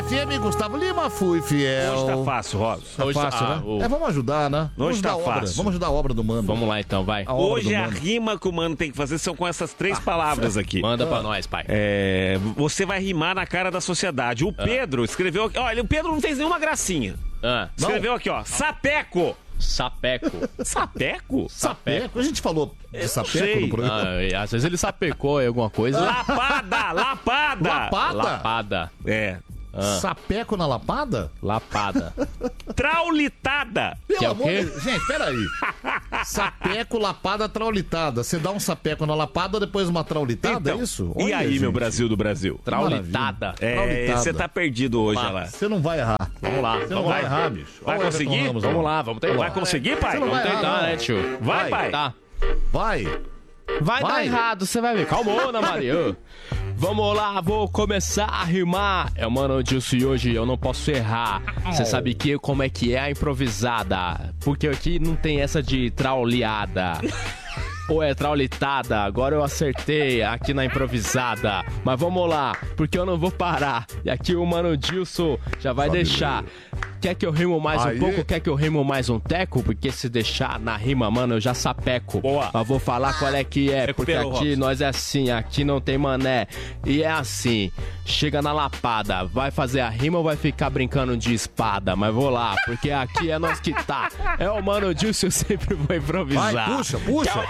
FM, Gustavo Lima, fui fiel. Hoje tá fácil, Robson. Tá fácil, né? Vamos ajudar, né? Hoje tá fácil. Vamos ajudar a obra do Mano. Vamos lá então, vai. Hoje a rima que o Mano tem que fazer são com essas 3 palavras aqui. Manda pra nós, pai. Você vai rimar na cara da sociedade. O Pedro escreveu aqui. Olha, o Pedro não fez nenhuma gracinha. Escreveu aqui, ó. Sapeco. Sapeco. Sapeco? Sapeco? A gente falou de sapeco sei. no programa. Às vezes ele sapecou em alguma coisa. Lapada, lapada. Lapada? Lapada. Sapeco na lapada? Lapada. Traulitada. Pelo Que é o amor quê? de... Gente, peraí. Sapeco, lapada, traulitada. Você dá um sapeco na lapada, depois uma traulitada, Então, é isso? E Olha, aí, gente. meu Brasil do Brasil? Traulitada. Traulitada. Você tá perdido hoje, olha lá. Você não vai errar. Vamos lá. Você não vai errar, bicho. Vai Olha o conseguir? Everton Ramos, Vamos ó. lá, vamos tentar. Vai conseguir, pai? Você não Vamos vai tentar, errar, né, não. tio? Vai, pai. Tá. Vai. Vai dar errado, você vai ver. Calma, Ana Maria. Vamos lá, vou começar a rimar. É o Mano Dilson e hoje eu não posso errar. Você sabe que como é que é a improvisada? Porque aqui não tem essa de trauliada. Ou é traulitada, agora eu acertei aqui na improvisada. Mas vamos lá, porque eu não vou parar. E aqui o Mano Dilson já vai deixar. Quer que eu rimo mais um pouco? Quer que eu rimo mais um teco? Porque se deixar na rima, mano, eu já sapeco. Boa. Mas vou falar qual é que é. Porque Recuperou, aqui Robson. nós é assim, aqui não tem mané. E é assim, chega na lapada. Vai fazer a rima ou vai ficar brincando de espada? Mas vou lá, porque aqui é nós que tá. É o Mano Dilson, eu sempre vou improvisar. Vai, puxa.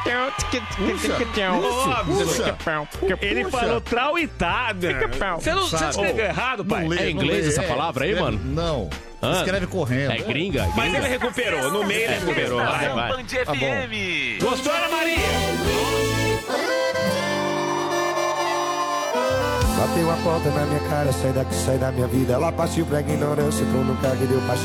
Ele falou traulitada. Você não escreveu errado, pai? Não lê, É não inglês lê. essa palavra aí, escreve- mano? Não. Hã? Escreve correndo. É gringa? Mas ele recuperou, no meio ele recuperou. Vai, vai. Band FM. Gostou, Ana Maria? Bateu a porta na minha cara, sai daqui, sai da minha vida. Ela partiu pra ignorância, tô no lugar que deu paixão.